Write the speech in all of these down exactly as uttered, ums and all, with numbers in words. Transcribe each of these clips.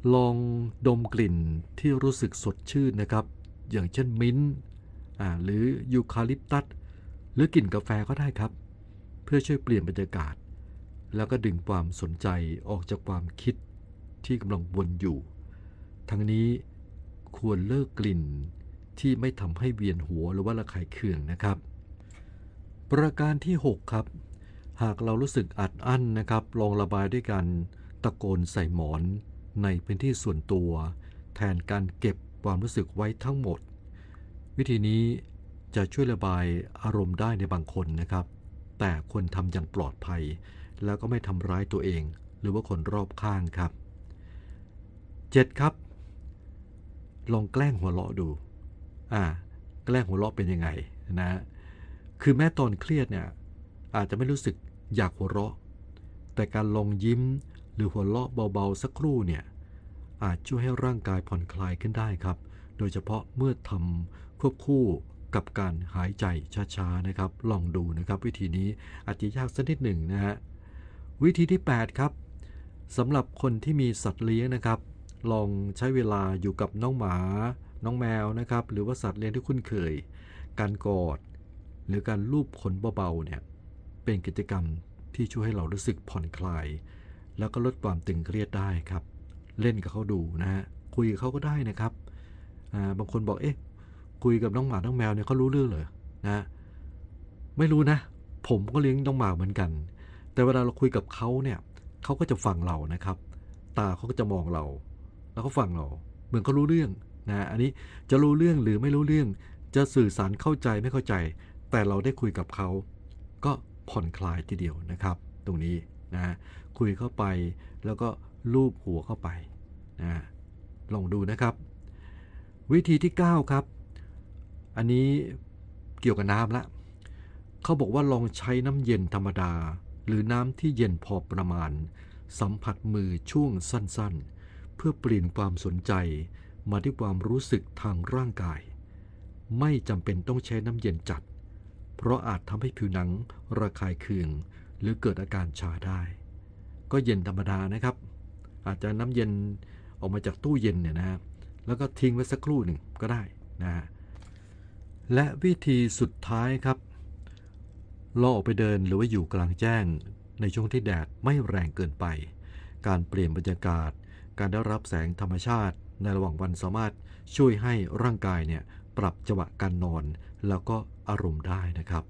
ลองดมกลิ่นที่รู้สึกสดชื่นนะครับอย่างเช่นมิ้นท์อ่าหรือยูคาลิปตัสหรือกลิ่นกาแฟก็ได้ครับเพื่อช่วยเปลี่ยนบรรยากาศแล้วก็ดึงความสนใจออกจากความคิดที่กำลังวนอยู่ทั้งนี้ควรเลิกกลิ่นที่ไม่ทำให้เวียนหัวหรือว่าระคายเคืองนะครับประการที่หกครับหากเรารู้สึกอัดอั้นนะครับลองระบายด้วยการตะโกนใส่หมอนในพื้นที่ส่วนตัวแทนการเก็บความรู้สึกไว้ทั้งหมดวิธีนี้จะช่วยระบายอารมณ์ได้ในบางคนนะครับแต่ควรทำอย่างปลอดภัยแล้วก็ไม่ทำร้ายตัวเองหรือว่าคนรอบข้างครับเจ็ดครับลองแกล้งหัวเราะดูอ่าแกล้งหัวเราะเป็นยังไงนะคือแม้ตอนเครียดเนี่ยอาจจะไม่รู้สึกอยากหัวเราะแต่การลองยิ้มหรือหัวเราะเบาๆสักครู่เนี่ยอาจช่วยให้ร่างกายผ่อนคลายขึ้นได้ครับโดยเฉพาะเมื่อทำควบคู่กับการหายใจช้าๆนะครับลองดูนะครับวิธีนี้อาจจะยากสักนิดหนึ่งนะฮะวิธีที่แปดครับสำหรับคนที่มีสัตว์เลี้ยงนะครับลองใช้เวลาอยู่กับน้องหมาน้องแมวนะครับหรือว่าสัตว์เลี้ยงที่คุ้นเคยการกอดหรือการลูบขนเบาๆเนี่ยเป็นกิจกรรมที่ช่วยให้เรารู้สึกผ่อนคลายแล้วก็ลดความตึงเครียดได้ครับเล่นกับเขาดูนะฮะคุยกับเขาก็ได้นะครับอ่าบางคนบอกเอ๊ะคุยกับน้องหมาน้องแมวเนี่ยเขารู้เรื่องเหรอนะไม่รู้นะผมก็เลี้ยงน้องหมาเหมือนกันแต่เวลาเราคุยกับเขาเนี่ยเขาก็จะฟังเรานะครับตาเขาก็จะมองเราแล้วเขาฟังเราเหมือนเขารู้เรื่องนะอันนี้จะรู้เรื่องหรือไม่รู้เรื่องจะสื่อสารเข้าใจไม่เข้าใจแต่เราได้คุยกับเขาก็ผ่อนคลายทีเดียวนะครับตรงนี้นะคุยเข้าไปแล้วก็ลูบหัวเข้าไปนะลองดูนะครับวิธีที่เก้าครับอันนี้เกี่ยวกับน้ำละเขาบอกว่าลองใช้น้ำเย็นธรรมดาหรือน้ำที่เย็นพอประมาณสัมผัสมือช่วงสั้นๆเพื่อเปลี่ยนความสนใจมาที่ความรู้สึกทางร่างกายไม่จำเป็นต้องใช้น้ำเย็นจัดเพราะอาจทำให้ผิวหนังระคายเคืองหรือเกิดอาการชาได้ก็เย็นธรรมดานะครับอาจจะน้ำเย็นออกมาจากตู้เย็นเนี่ยนะฮะแล้วก็ทิ้งไว้สักครู่หนึ่งก็ได้นะฮะและวิธีสุดท้ายครับลองออกไปเดินหรือว่าอยู่กลางแจ้งในช่วงที่แดดไม่แรงเกินไปการเปลี่ยนบรรยากาศการได้รับแสงธรรมชาติในระหว่างวันสามารถช่วยให้ร่างกายเนี่ยปรับจังหวะการนอนแล้วก็อารมณ์ได้นะครับ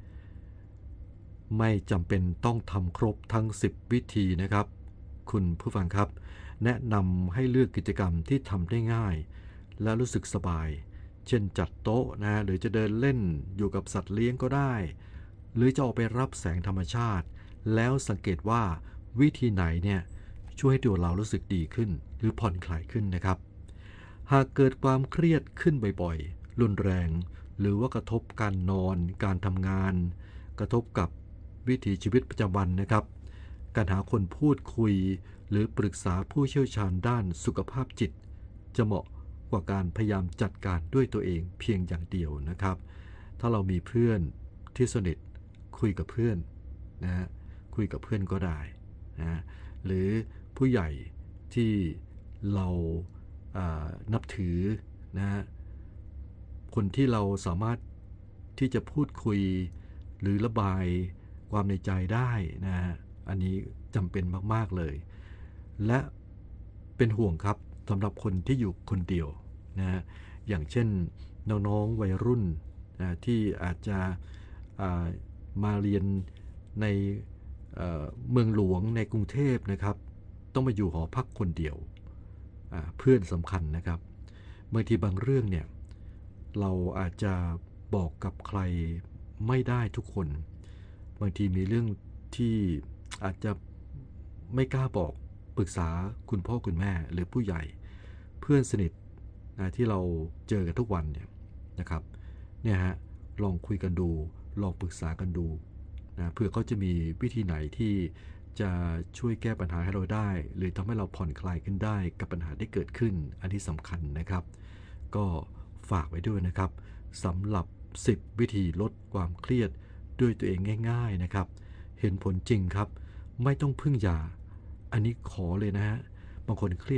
ไม่จำเป็นต้องทำครบทั้งสิบวิธีนะครับคุณผู้ฟังครับแนะนำให้เลือกกิจกรรมที่ทำได้ง่ายและรู้สึกสบายเช่นจัดโต๊ะนะหรือจะเดินเล่นอยู่กับสัตว์เลี้ยงก็ได้หรือจะออกไปรับแสงธรรมชาติแล้วสังเกตว่าวิธีไหนเนี่ยช่วยให้ตัวเรารู้สึกดีขึ้นหรือผ่อนคลายขึ้นนะครับหากเกิดความเครียดขึ้นบ่อยๆรุนแรงหรือว่ากระทบการนอนการทำงานกระทบกับวิถีชีวิตประจำวันนะครับการหาคนพูดคุยหรือปรึกษาผู้เชี่ยวชาญด้านสุขภาพจิตจะเหมาะกว่าการพยายามจัดการด้วยตัวเองเพียงอย่างเดียวนะครับถ้าเรามีเพื่อนที่สนิทคุยกับเพื่อนนะฮะคุยกับเพื่อนก็ได้นะหรือผู้ใหญ่ที่เรานับถือนะฮะคนที่เราสามารถที่จะพูดคุยหรือระบายความในใจได้นะฮะอันนี้จำเป็นมากๆเลยและเป็นห่วงครับสำหรับคนที่อยู่คนเดียวนะฮะอย่างเช่นน้องๆวัยรุ่นนะที่อาจจะามาเรียนในเเมืองหลวงในกรุงเทพนะครับต้องมาอยู่หอพักคนเดียวเพื่อนสำคัญนะครับบางทีบางเรื่องเนี่ยเราอาจจะบอกกับใครไม่ได้ทุกคนบางทีมีเรื่องที่อาจจะไม่กล้าบอกปรึกษาคุณพ่อคุณแม่หรือผู้ใหญ่เพื่อนสนิทนะที่เราเจอกันทุกวันเนี่ยนะครับเนี่ยฮะลองคุยกันดูลองปรึกษากันดูนะเพื่อเขาจะมีวิธีไหนที่จะช่วยแก้ปัญหาให้เราได้หรือทำให้เราผ่อนคลายขึ้นได้กับปัญหาที่เกิดขึ้นอันที่สำคัญนะครับก็ฝากไว้ด้วยนะครับสำหรับสิบวิธีลดความเครียดด้วยตัวเองง่ายๆนะครับเห็นผลจริงครับไม่ต้องพึ่งยาอันนี้ขอเลยนะฮะบางคนเครียด